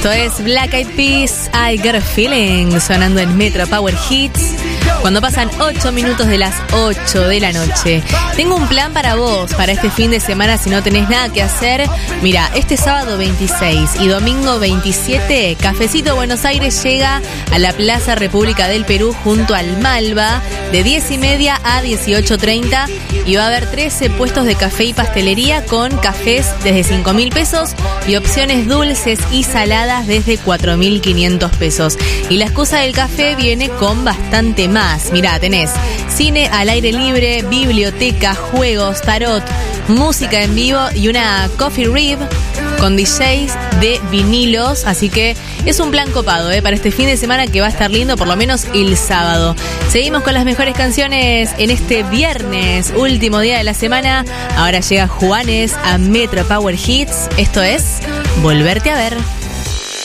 Esto es Black Eyed Peas, I Got a Feeling, sonando en Metro Power Hits. Cuando pasan 8 minutos de las 8 de la noche. Tengo un plan para vos, para este fin de semana si no tenés nada que hacer. Mira, este sábado 26 y domingo 27, Cafecito Buenos Aires llega a la Plaza República del Perú junto al Malva de 10:30 a 18:30 y va a haber 13 puestos de café y pastelería con cafés desde 5.000 pesos y opciones dulces y saladas desde 4.500 pesos. Y la excusa del café viene con bastante más. Mirá, tenés cine al aire libre, biblioteca, juegos, tarot, música en vivo y una coffee rib con DJs de vinilos. Así que es un plan copado, para este fin de semana que va a estar lindo, por lo menos el sábado. Seguimos con las mejores canciones en este viernes, último día de la semana. Ahora llega Juanes a Metro Power Hits. Esto es Volverte a Ver.